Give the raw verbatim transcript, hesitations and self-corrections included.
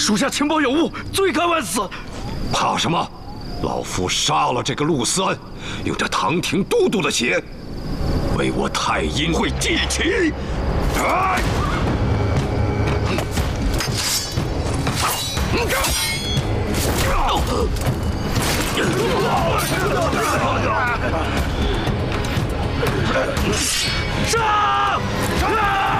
属下情报有误，罪该万死。 怕什么？老夫杀了这个陆思安，用这唐廷都督的血，为我太阴会祭旗。啊！ 杀！